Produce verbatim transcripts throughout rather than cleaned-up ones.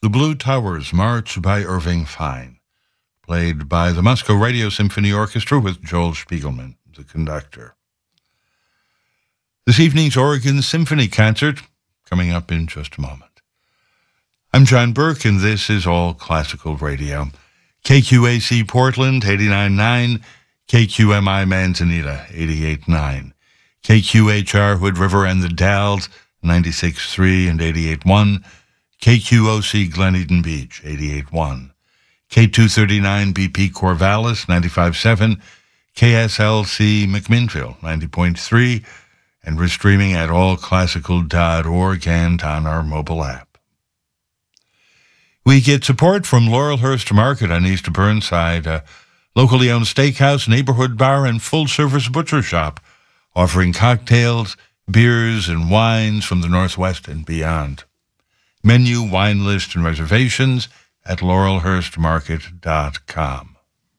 The Blue Towers March by Irving Fine, played by the Moscow Radio Symphony Orchestra with Joel Spiegelman, the conductor. This evening's Oregon Symphony Concert, coming up in just a moment. I'm John Burke, and this is All Classical Radio. K Q A C Portland, eighty-nine point nine, K Q M I Manzanita, eighty-eight point nine, K Q H R Hood River and the Dalles, ninety-six point three and eighty-eight point one, K Q O C Glen Eden Beach, eighty-eight point one, K two thirty-nine B P Corvallis, ninety-five point seven, K S L C McMinnville, ninety point three, and we're streaming at all classical dot org and on our mobile app. We get support from Laurelhurst Market on East Burnside, a locally owned steakhouse, neighborhood bar, and full-service butcher shop, offering cocktails, beers, and wines from the Northwest and beyond. Menu, wine list, and reservations at laurelhurst market dot com.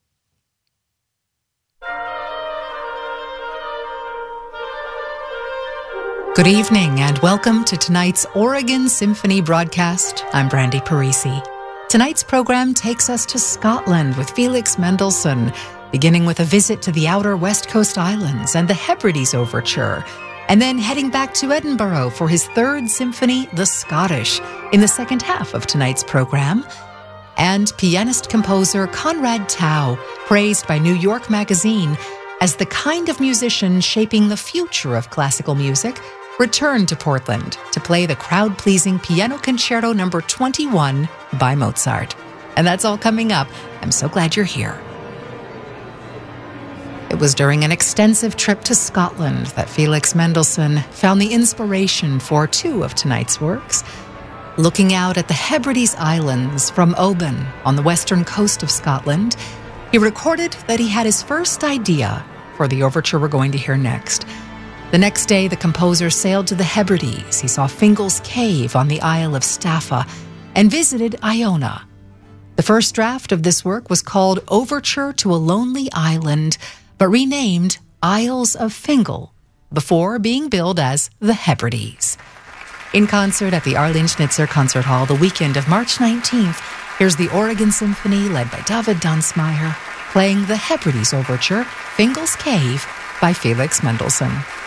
Good evening and welcome to tonight's Oregon Symphony broadcast. I'm Brandy Parisi. Tonight's program takes us to Scotland with Felix Mendelssohn, beginning with a visit to the outer West Coast Islands and the Hebrides Overture, and then heading back to Edinburgh for his third symphony, The Scottish, in the second half of tonight's program. And pianist-composer Conrad Tao, praised by New York Magazine as the kind of musician shaping the future of classical music, returned to Portland to play the crowd-pleasing Piano Concerto number twenty-one by Mozart. And that's all coming up. I'm so glad you're here. It was during an extensive trip to Scotland that Felix Mendelssohn found the inspiration for two of tonight's works. Looking out at the Hebrides Islands from Oban on the western coast of Scotland, he recorded that he had his first idea for the overture we're going to hear next. The next day, the composer sailed to the Hebrides. He saw Fingal's Cave on the Isle of Staffa and visited Iona. The first draft of this work was called Overture to a Lonely Island, but renamed Isles of Fingal, before being billed as the Hebrides. In concert at the Arlene Schnitzer Concert Hall the weekend of March nineteenth, here's the Oregon Symphony led by David Dunsmeyer, playing the Hebrides Overture, Fingal's Cave, by Felix Mendelssohn.